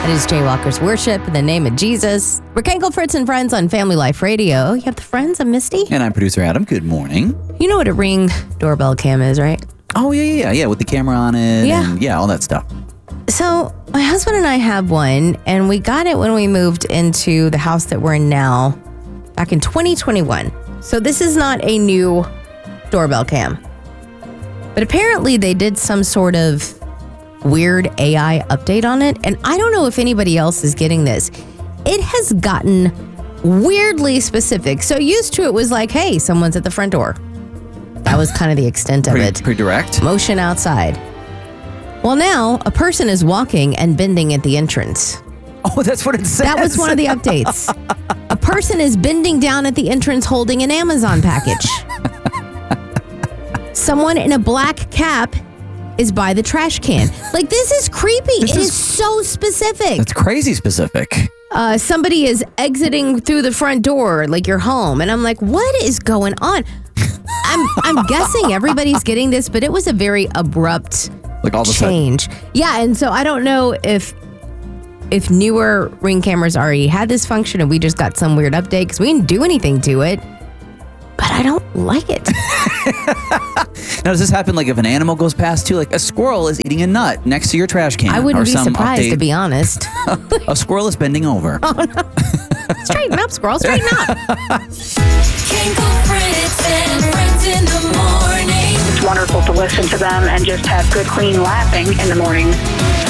That is Jaywalker's Worship in the name of Jesus. We're Kenkel, Fritz, and Friends on Family Life Radio. You have the Friends. I'm Misty. And I'm producer Adam. Good morning. You know what a Ring doorbell cam is, right? Oh, yeah, with the camera on it. Yeah. And all that stuff. So my husband and I have one, and we got it when we moved into the house that we're in now back in 2021. So this is not a new doorbell cam. But apparently they did some sort of weird AI update on it, and I don't know if anybody else is getting this. It has gotten weirdly specific. So used to it was like, hey, someone's at the front door. That was kind of the extent of it. Pretty direct. Motion outside. Well, now a person is walking and bending at the entrance. Oh, that's what it says. That was one of the updates. A person is bending down at the entrance holding an Amazon package. Someone in a black cap is by the trash can. Like, this is creepy. It is so specific. It's crazy specific. Somebody is exiting through the front door, like your home. And I'm like, what is going on? I'm guessing everybody's getting this, but it was a very abrupt Like all of a change. Yeah, and so I don't know if newer Ring cameras already had this function and we just got some weird update because we didn't do anything to it. But I don't like it. Now, does this happen like if an animal goes past too? Like a squirrel is eating a nut next to your trash can. I wouldn't or be some surprised, update. to be honest. A squirrel is bending over. Oh, no. Straighten up, squirrel, straighten up. Kenkel, Fritz, and Friends in the morning. It's wonderful to listen to them and just have good, clean laughing in the morning.